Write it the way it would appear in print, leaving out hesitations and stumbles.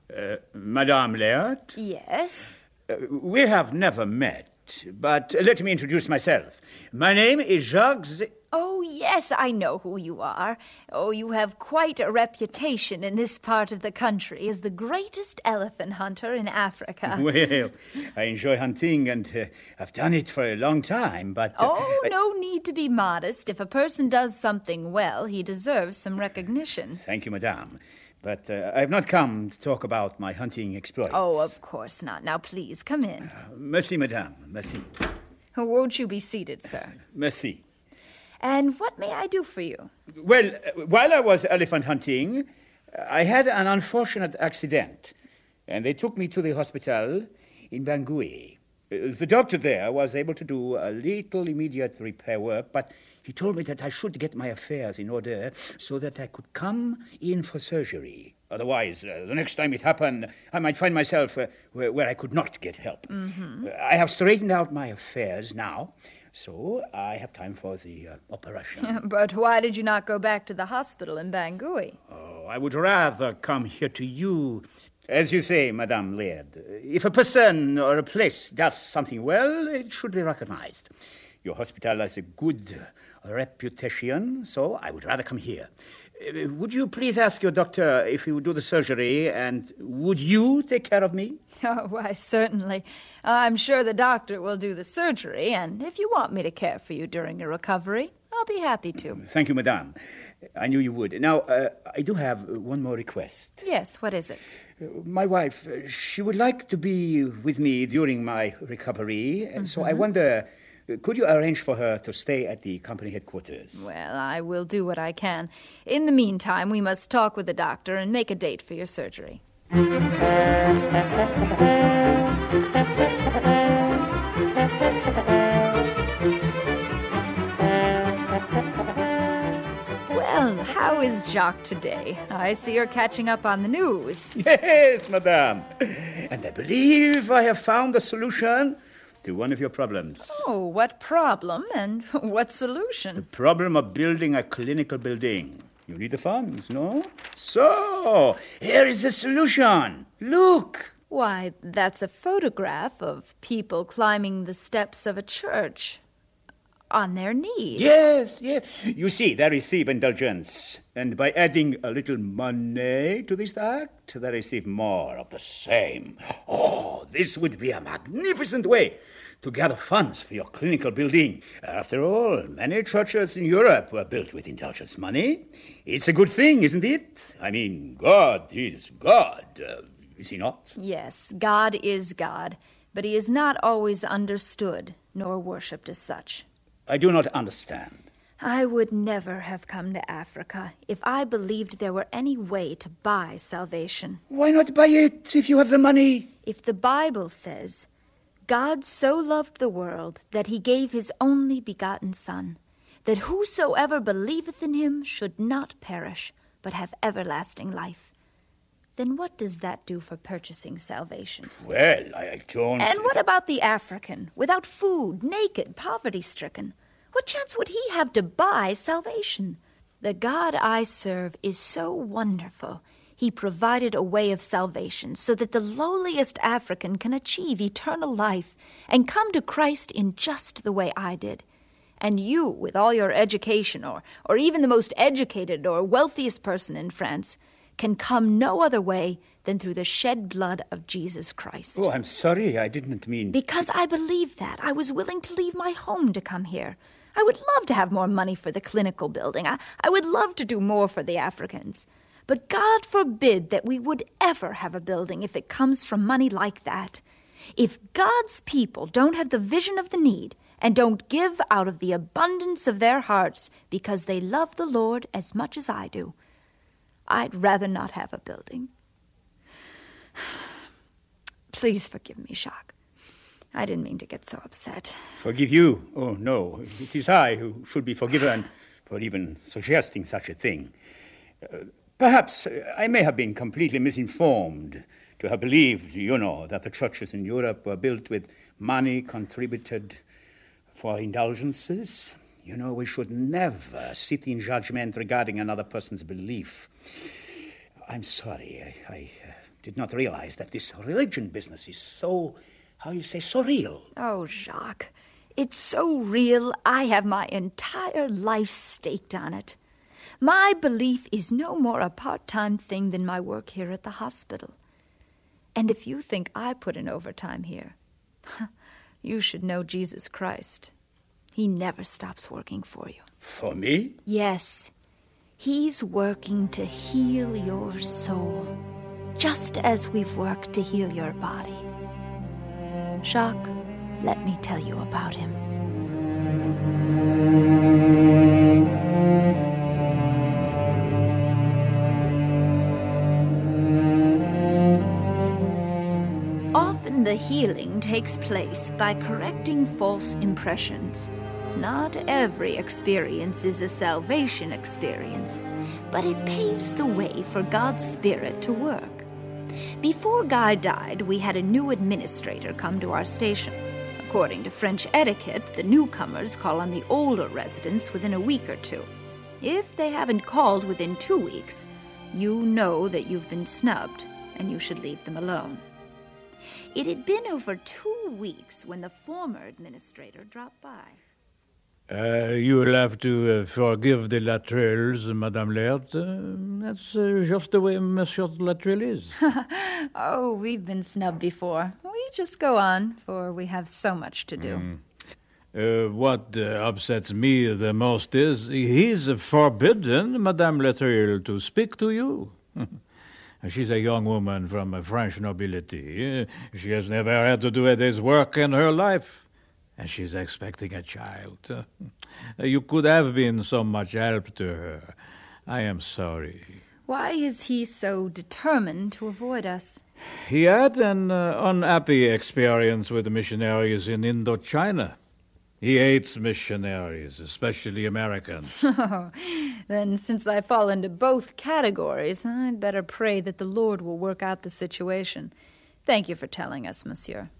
Madame Laird? Yes? We have never met, but let me introduce myself. My name is Jacques... Oh, yes, I know who you are. Oh, you have quite a reputation in this part of the country as the greatest elephant hunter in Africa. Well, I enjoy hunting and I've done it for a long time, but... No need to be modest. If a person does something well, he deserves some recognition. Thank you, madame. But I've not come to talk about my hunting exploits. Oh, of course not. Now, please, come in. Merci, madame. Merci. Won't you be seated, sir? Merci. And what may I do for you? Well, while I was elephant hunting, I had an unfortunate accident, and they took me to the hospital in Bangui. The doctor there was able to do a little immediate repair work, but he told me that I should get my affairs in order so that I could come in for surgery. Otherwise, the next time it happened, I might find myself where I could not get help. Mm-hmm. I have straightened out my affairs now, so I have time for the operation. But why did you not go back to the hospital in Bangui? Oh, I would rather come here to you. As you say, Madame Laird, if a person or a place does something well, it should be recognized. Your hospital has a good reputation, so I would rather come here. Would you please ask your doctor if he would do the surgery, and would you take care of me? Oh, why, certainly. I'm sure the doctor will do the surgery, and if you want me to care for you during your recovery, I'll be happy to. Thank you, madame. I knew you would. Now, I do have one more request. Yes, what is it? My wife, she would like to be with me during my recovery, and so I wonder, could you arrange for her to stay at the company headquarters? Well, I will do what I can. In the meantime, we must talk with the doctor and make a date for your surgery. Well, how is Jacques today? I see you're catching up on the news. Yes, madame. And I believe I have found a solution to one of your problems. Oh, what problem and what solution? The problem of building a clinical building. You need the funds, no? So, here is the solution. Look. Why, that's a photograph of people climbing the steps of a church. On their knees. Yes. You see, they receive indulgence. And by adding a little money to this act, they receive more of the same. Oh, this would be a magnificent way to gather funds for your clinical building. After all, many churches in Europe were built with indulgence money. It's a good thing, isn't it? I mean, God is God. Is he not? Yes, God is God, but he is not always understood nor worshipped as such. I do not understand. I would never have come to Africa if I believed there were any way to buy salvation. Why not buy it if you have the money? If the Bible says, God so loved the world that he gave his only begotten Son, that whosoever believeth in him should not perish, but have everlasting life, then what does that do for purchasing salvation? Well, I don't... And what about the African, without food, naked, poverty-stricken? What chance would he have to buy salvation? The God I serve is so wonderful. He provided a way of salvation so that the lowliest African can achieve eternal life and come to Christ in just the way I did. And you, with all your education, or even the most educated or wealthiest person in France, can come no other way than through the shed blood of Jesus Christ. Oh, I'm sorry, I didn't mean... Because I believe that. I was willing to leave my home to come here. I would love to have more money for the clinical building. I would love to do more for the Africans. But God forbid that we would ever have a building if it comes from money like that. If God's people don't have the vision of the need and don't give out of the abundance of their hearts because they love the Lord as much as I do, I'd rather not have a building. Please forgive me, Jacques. I didn't mean to get so upset. Forgive you? Oh, no. It is I who should be forgiven for even suggesting such a thing. Perhaps I may have been completely misinformed to have believed, that the churches in Europe were built with money contributed for indulgences. We should never sit in judgment regarding another person's belief. I'm sorry. did not realize that this religion business is so, so real. Oh, Jacques, it's so real I have my entire life staked on it. My belief is no more a part-time thing than my work here at the hospital. And if you think I put in overtime here, you should know Jesus Christ. He never stops working for you. For me? Yes. He's working to heal your soul, just as we've worked to heal your body. Jacques, let me tell you about him. Often the healing takes place by correcting false impressions. Not every experience is a salvation experience, but it paves the way for God's Spirit to work. Before Guy died, we had a new administrator come to our station. According to French etiquette, the newcomers call on the older residents within a week or two. If they haven't called within 2 weeks, you know that you've been snubbed, and you should leave them alone. It had been over 2 weeks when the former administrator dropped by. You will have to forgive the Lattrelles, Madame Laird. That's just the way Monsieur Lattrelle is. Oh, we've been snubbed before. We just go on, for we have so much to do. What upsets me the most is he's forbidden Madame Lattrelle to speak to you. She's a young woman from French nobility. She has never had to do a day's work in her life. And she's expecting a child. You could have been so much help to her. I am sorry. Why is he so determined to avoid us? He had an unhappy experience with the missionaries in Indochina. He hates missionaries, especially Americans. Then since I fall into both categories, I'd better pray that the Lord will work out the situation. Thank you for telling us, monsieur.